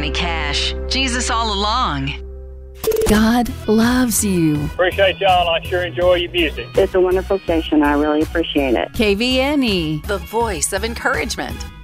Johnny Cash. Jesus all along. God loves you. Appreciate y'all. I sure enjoy your music. It's a wonderful station. I really appreciate it. KVNE. The voice of encouragement.